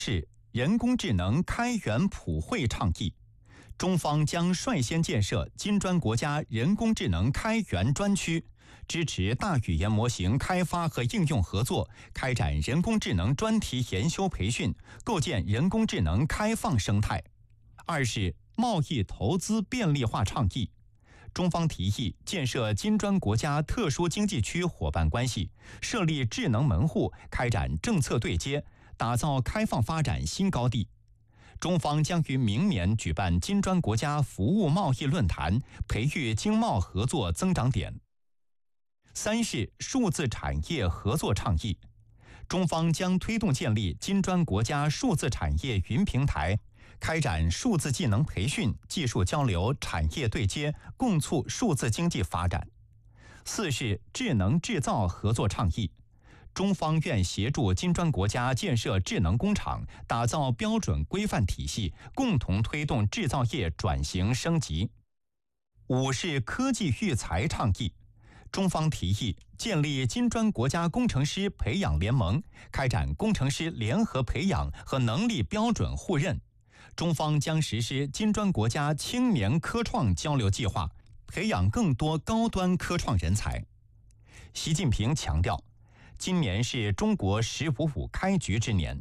是人工智能开源普惠倡议，中方将率先建设金砖国家人工智能开源专区，支持大语言模型开发和应用合作，开展人工智能专题研修培训，构建人工智能开放生态。二是贸易投资便利化倡议。中方提议建设金砖国家特殊经济区伙伴关系，设立智能门户，开展政策对接，打造开放发展新高地。中方将于明年举办金砖国家服务贸易论坛，培育经贸合作增长点。三是数字产业合作倡议。中方将推动建立金砖国家数字产业云平台，开展数字技能培训、技术交流、产业对接，共促数字经济发展。四是智能制造合作倡议。中方愿协助金砖国家建设智能工厂，打造标准规范体系，共同推动制造业转型升级。五是科技育才倡议。中方提议建立金砖国家工程师培养联盟，开展工程师联合培养和能力标准互认。中方将实施金砖国家青年科创交流计划，培养更多高端科创人才。习近平强调，今年是中国“十五五”开局之年，